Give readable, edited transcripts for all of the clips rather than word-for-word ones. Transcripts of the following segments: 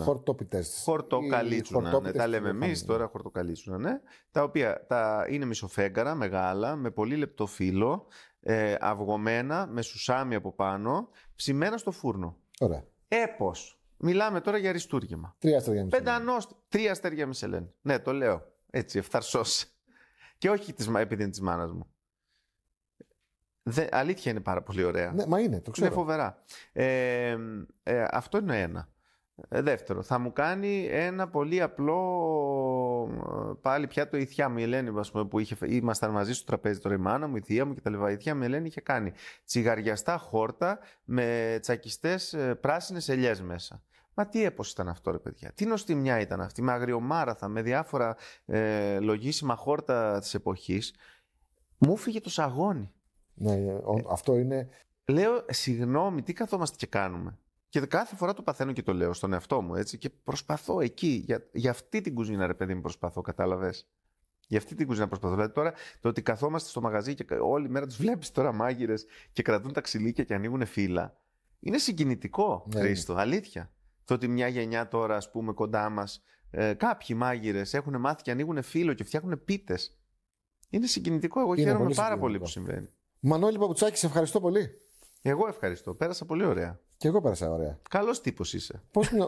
Χορτοπιτές. Χορτοκαλίτσουνα. Ναι, τα λέμε εμείς τώρα, χορτοκαλίτσουνα. Ναι. Τα οποία είναι μισοφέγγαρα, μεγάλα, με πολύ λεπτό φύλλο, αυγωμένα, με σουσάμι από πάνω, ψημένα στο φούρνο. Ωραία. Έπως. Μιλάμε τώρα για αριστούργημα. 3 αστέρια Μισελέν. 3 αστέρια Μισελέν. Ναι, το λέω. Έτσι, ευθαρσός. Και όχι επειδή είναι της μάνας μου. Αλήθεια είναι πάρα πολύ ωραία. Ναι, μα είναι, το ξέρω. Είναι φοβερά. Αυτό είναι ένα. Δεύτερο, θα μου κάνει ένα πολύ απλό. Πάλι πια το η θεία μου η Ελένη, ας πούμε, που ήμασταν μαζί στο τραπέζι τώρα η μάνα μου, η θεία μου κτλ. Η θεία μου η Ελένη είχε κάνει τσιγαριαστά χόρτα με τσακιστές πράσινες ελιές μέσα. Μα τι έπος ήταν αυτό, ρε παιδιά. Τι νοστιμιά ήταν αυτή, με αγριομάραθα, με διάφορα λογίσιμα χόρτα της εποχής. Μου φύγε το σαγόνι. Ναι, αυτό είναι. Λέω, συγγνώμη, τι καθόμαστε και κάνουμε. Και κάθε φορά το παθαίνω και το λέω στον εαυτό μου, έτσι. Και προσπαθώ εκεί, για αυτή την κουζίνα, ρε παιδί μου, προσπαθώ, κατάλαβες. Για αυτή την κουζίνα προσπαθώ. Δηλαδή τώρα το ότι καθόμαστε στο μαγαζί και όλη μέρα τους βλέπεις τώρα μάγειρες και κρατούν τα ξυλίκια και ανοίγουν φύλλα. Είναι συγκινητικό, ναι, Χρήστο, αλήθεια. Το ότι μια γενιά τώρα, ας πούμε, κοντά μας, κάποιοι μάγειρες έχουν μάθει και ανοίγουν φύλλο και φτιάχνουν πίτες. Είναι συγκινητικό. Εγώ χαίρομαι πάρα πολύ που συμβαίνει. Μανώλη Παπουτσάκη, σε ευχαριστώ πολύ. Εγώ ευχαριστώ. Πέρασα πολύ ωραία. Και εγώ πέρασα ωραία. Καλός τύπος είσαι.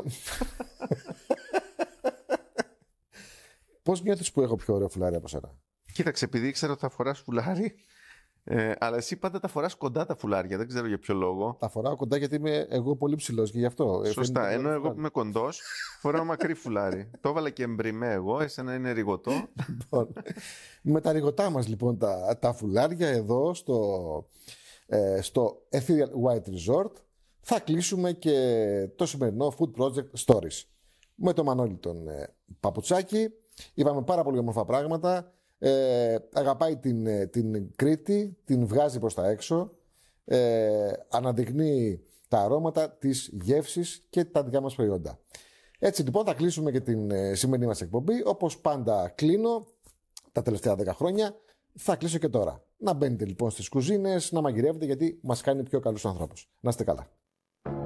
Πώς νιώθεις που έχω πιο ωραίο φουλάρι από σένα? Κοίταξε, επειδή ήξερα ότι θα φοράς φουλάρι, αλλά εσύ πάντα τα φοράς κοντά τα φουλάρια. Δεν ξέρω για ποιο λόγο. Τα φοράω κοντά γιατί είμαι εγώ πολύ ψηλός και γι' αυτό. Σωστά. Ενώ εγώ που είμαι κοντός, φοράω μακρύ φουλάρι. Το έβαλα και εμπριμέ εγώ, εσένα είναι ρηγωτό. Λοιπόν, με τα ρηγωτά μας λοιπόν τα φουλάρια εδώ στο Ethereal White Resort θα κλείσουμε και το σημερινό Food Project Stories. Με το Μανώλη τον Παπουτσάκη είπαμε πάρα πολύ όμορφα πράγματα. Αγαπάει την Κρήτη, την βγάζει προς τα έξω, αναδεικνύει τα αρώματα, τις γεύσεις και τα δικά μας προϊόντα. Έτσι λοιπόν θα κλείσουμε και την σημερινή μας εκπομπή. Όπως πάντα κλείνω τα τελευταία 10 χρόνια, θα κλείσω και τώρα. Να μπαίνετε λοιπόν στις κουζίνες, να μαγειρεύετε, γιατί μας κάνει πιο καλούς ανθρώπους. Να είστε καλά.